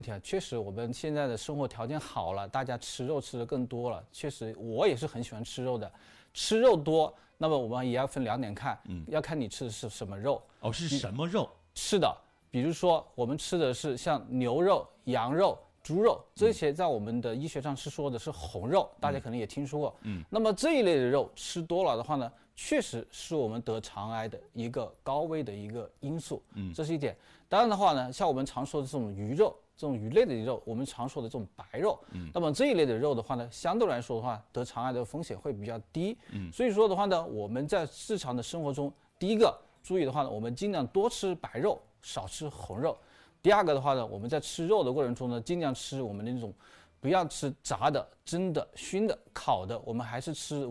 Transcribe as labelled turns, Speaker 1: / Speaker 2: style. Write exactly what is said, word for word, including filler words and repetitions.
Speaker 1: 确实，我们现在的生活条件好了，大家吃肉吃的更多了。确实，我也是很喜欢吃肉的。吃肉多，那么我们也要分两点看，嗯，要看你吃的是什么肉。
Speaker 2: 哦，是什么肉？
Speaker 1: 是的，比如说我们吃的是像牛肉、羊肉、猪肉，这些在我们的医学上是说的是红肉，嗯、大家可能也听说过。嗯，那么这一类的肉吃多了的话呢，确实是我们得肠癌的一个高危的一个因素。嗯，这是一点。当然的话呢，像我们常说的这种鱼肉。这种鱼类的肉，我们常说的这种白肉，嗯，那么这一类的肉的话呢，相对来说的话，得肠癌的风险会比较低，嗯，所以说的话呢，我们在日常的生活中，第一个注意的话呢，我们尽量多吃白肉，少吃红肉；第二个的话呢，我们在吃肉的过程中呢，尽量吃我们那种，不要吃炸的、蒸的、熏的、烤的，我们还是吃。